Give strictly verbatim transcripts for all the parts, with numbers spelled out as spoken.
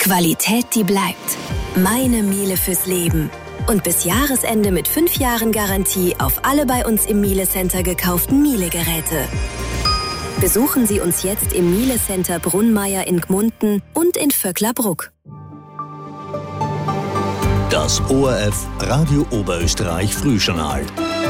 Qualität, die bleibt. Meine Miele fürs Leben. Und bis Jahresende mit fünf Jahren Garantie auf alle bei uns im Miele Center gekauften Miele-Geräte. Besuchen Sie uns jetzt im Miele Center Brunnmeier in Gmunden und in Vöcklerbruck. Das O R F Radio Oberösterreich Frühjournal.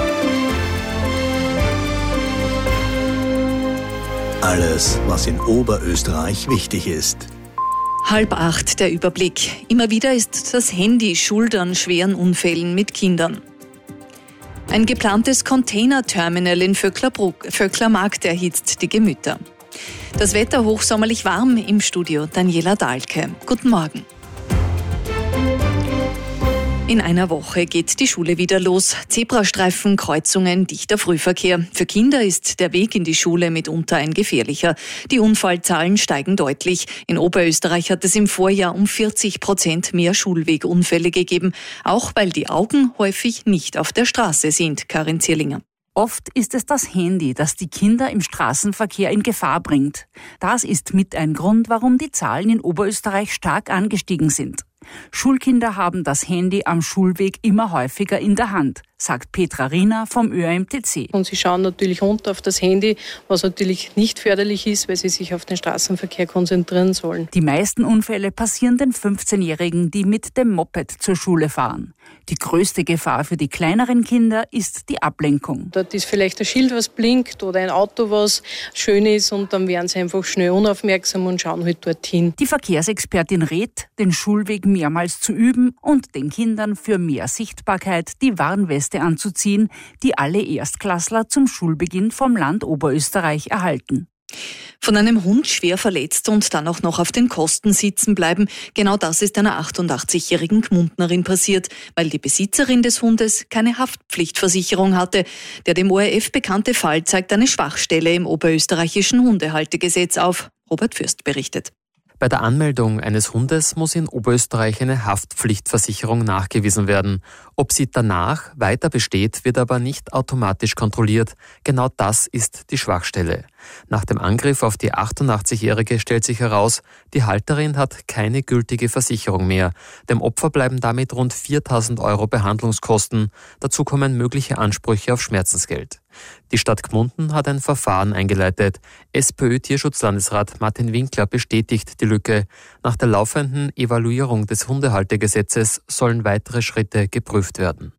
Alles, was in Oberösterreich wichtig ist. Halb acht der Überblick. Immer wieder ist das Handy schuld an schweren Unfällen mit Kindern. Ein geplantes Containerterminal in Vöcklerbruck, Vöcklermarkt erhitzt die Gemüter. Das Wetter hochsommerlich warm, im Studio Daniela Dahlke. Guten Morgen. In einer Woche geht die Schule wieder los. Zebrastreifen, Kreuzungen, dichter Frühverkehr. Für Kinder ist der Weg in die Schule mitunter ein gefährlicher. Die Unfallzahlen steigen deutlich. In Oberösterreich hat es im Vorjahr um vierzig Prozent mehr Schulwegunfälle gegeben. Auch weil die Augen häufig nicht auf der Straße sind. Karin Zierlinger. Oft ist es das Handy, das die Kinder im Straßenverkehr in Gefahr bringt. Das ist mit ein Grund, warum die Zahlen in Oberösterreich stark angestiegen sind. Schulkinder haben das Handy am Schulweg immer häufiger in der Hand, sagt Petra Riener vom Ö A M T C. Und sie schauen natürlich runter auf das Handy, was natürlich nicht förderlich ist, weil sie sich auf den Straßenverkehr konzentrieren sollen. Die meisten Unfälle passieren den fünfzehnjährigen, die mit dem Moped zur Schule fahren. Die größte Gefahr für die kleineren Kinder ist die Ablenkung. Dort ist vielleicht ein Schild, was blinkt oder ein Auto, was schön ist und dann werden sie einfach schnell unaufmerksam und schauen halt dorthin. Die Verkehrsexpertin rät, den Schulweg mehrmals zu üben und den Kindern für mehr Sichtbarkeit die Warnweste anzuziehen, die alle Erstklässler zum Schulbeginn vom Land Oberösterreich erhalten. Von einem Hund schwer verletzt und dann auch noch auf den Kosten sitzen bleiben. Genau das ist einer achtundachtzigjährigen Gmundnerin passiert, weil die Besitzerin des Hundes keine Haftpflichtversicherung hatte. Der dem O R F bekannte Fall zeigt eine Schwachstelle im oberösterreichischen Hundehaltegesetz auf. Robert Fürst berichtet. Bei der Anmeldung eines Hundes muss in Oberösterreich eine Haftpflichtversicherung nachgewiesen werden. Ob sie danach weiter besteht, wird aber nicht automatisch kontrolliert. Genau das ist die Schwachstelle. Nach dem Angriff auf die achtundachtzigjährige stellt sich heraus, die Halterin hat keine gültige Versicherung mehr. Dem Opfer bleiben damit rund viertausend Euro Behandlungskosten. Dazu kommen mögliche Ansprüche auf Schmerzensgeld. Die Stadt Gmunden hat ein Verfahren eingeleitet. SPÖ-Tierschutzlandesrat Martin Winkler bestätigt die Lücke. Nach der laufenden Evaluierung des Hundehaltegesetzes sollen weitere Schritte geprüft werden.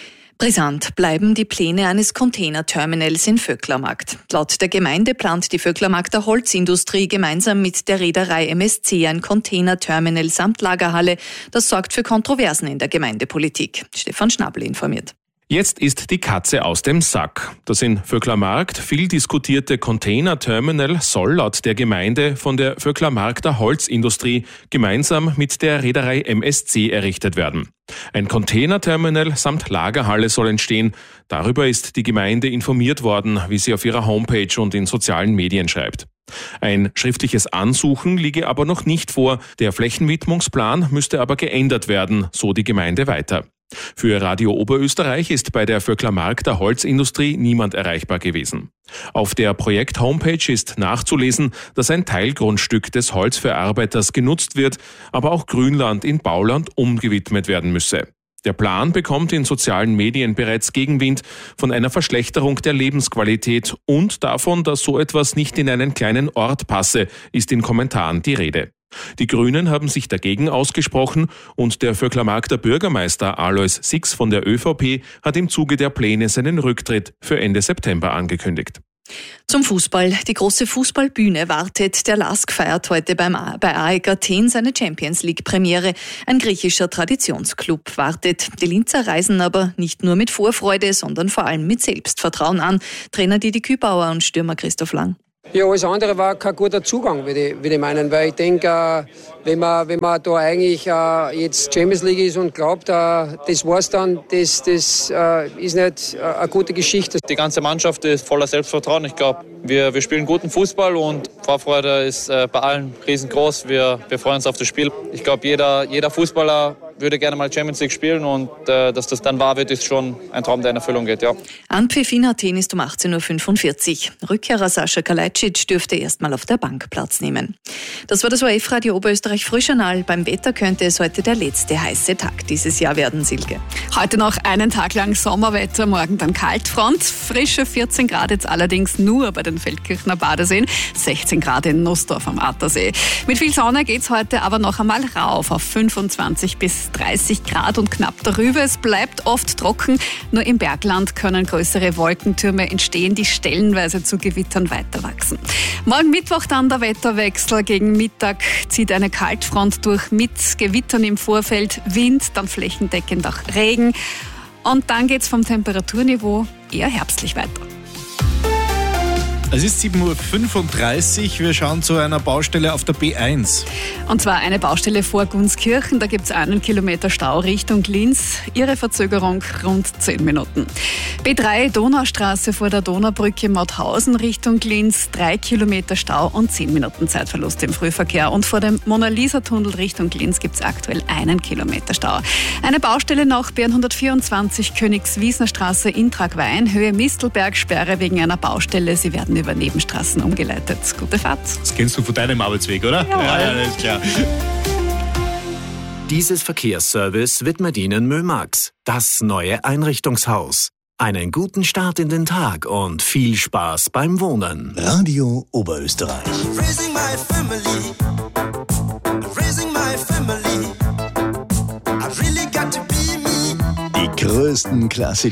Brisant bleiben die Pläne eines Containerterminals in Vöcklermarkt. Laut der Gemeinde plant die Vöcklermarkter Holzindustrie gemeinsam mit der Reederei M S C ein Containerterminal samt Lagerhalle. Das sorgt für Kontroversen in der Gemeindepolitik. Stefan Schnabel informiert. Jetzt ist die Katze aus dem Sack. Das in Vöcklermarkt viel diskutierte Containerterminal soll laut der Gemeinde von der Vöcklermarkter Holzindustrie gemeinsam mit der Reederei M S C errichtet werden. Ein Containerterminal samt Lagerhalle soll entstehen. Darüber ist die Gemeinde informiert worden, wie sie auf ihrer Homepage und in sozialen Medien schreibt. Ein schriftliches Ansuchen liege aber noch nicht vor. Der Flächenwidmungsplan müsste aber geändert werden, so die Gemeinde weiter. Für Radio Oberösterreich ist bei der Vöcklermarkter Holzindustrie niemand erreichbar gewesen. Auf der Projekt-Homepage ist nachzulesen, dass ein Teilgrundstück des Holzverarbeiters genutzt wird, aber auch Grünland in Bauland umgewidmet werden müsse. Der Plan bekommt in sozialen Medien bereits Gegenwind von einer Verschlechterung der Lebensqualität und davon, dass so etwas nicht in einen kleinen Ort passe, ist in Kommentaren die Rede. Die Grünen haben sich dagegen ausgesprochen und der Vöcklermarkter Bürgermeister Alois Six von der ÖVP hat im Zuge der Pläne seinen Rücktritt für Ende September angekündigt. Zum Fußball. Die große Fußballbühne wartet. Der L A S K feiert heute beim A- bei A E K Athen seine Champions-League-Premiere. Ein griechischer Traditionsclub wartet. Die Linzer reisen aber nicht nur mit Vorfreude, sondern vor allem mit Selbstvertrauen an. Trainer Didi Kübauer und Stürmer Christoph Lang. Ja, alles andere war kein guter Zugang, würde ich, würde ich meinen, weil ich denke, äh, wenn man, wenn man da eigentlich äh, jetzt Champions League ist und glaubt, äh, das war's dann, das, das äh, ist nicht äh, eine gute Geschichte. Die ganze Mannschaft ist voller Selbstvertrauen. Ich glaube, wir, wir spielen guten Fußball und Vorfreude ist äh, bei allen riesengroß. Wir, wir freuen uns auf das Spiel. Ich glaube, jeder, jeder Fußballer würde gerne mal Champions League spielen und äh, dass das dann wahr wird, ist schon ein Traum, der in Erfüllung geht, ja. Anpfiff in Athen ist um achtzehn Uhr fünfundvierzig. Rückkehrer Sascha Kalajdzic dürfte erstmal auf der Bank Platz nehmen. Das war das O R F-Radio Oberösterreich Frühjournal. Beim Wetter könnte es heute der letzte heiße Tag dieses Jahr werden, Silke. Heute noch einen Tag lang Sommerwetter, morgen dann Kaltfront. Frische vierzehn Grad jetzt allerdings nur bei den Feldkirchner Badeseen, sechzehn Grad in Nussdorf am Attersee. Mit viel Sonne geht's heute aber noch einmal rauf auf fünfundzwanzig bis dreißig Grad und knapp darüber. Es bleibt oft trocken, nur im Bergland können größere Wolkentürme entstehen, die stellenweise zu Gewittern weiter wachsen. Morgen Mittwoch dann der Wetterwechsel. Gegen Mittag zieht eine Kaltfront durch mit Gewittern im Vorfeld, Wind, dann flächendeckend auch Regen. Und dann geht's vom Temperaturniveau eher herbstlich weiter. Es ist sieben Uhr fünfunddreißig. Wir schauen zu einer Baustelle auf der B eins. Und zwar eine Baustelle vor Gunskirchen. Da gibt es einen Kilometer Stau Richtung Linz. Ihre Verzögerung rund zehn Minuten. B drei Donaustraße vor der Donaubrücke Mauthausen Richtung Linz. Drei Kilometer Stau und zehn Minuten Zeitverlust im Frühverkehr. Und vor dem Mona-Lisa-Tunnel Richtung Linz gibt es aktuell einen Kilometer Stau. Eine Baustelle noch B hundertvierundzwanzig Königswiesner Straße in Tragwein. Höhe Mistelberg, Sperre wegen einer Baustelle. Sie werden über Nebenstraßen umgeleitet. Gute Fahrt. Das kennst du von deinem Arbeitsweg, oder? Ja, ja, ja, das ist klar. Dieses Verkehrsservice widmet Ihnen Mömax, das neue Einrichtungshaus. Einen guten Start in den Tag und viel Spaß beim Wohnen. Radio Oberösterreich. Raising my family. Raising my family. I really got to be me. Die größten Klassiker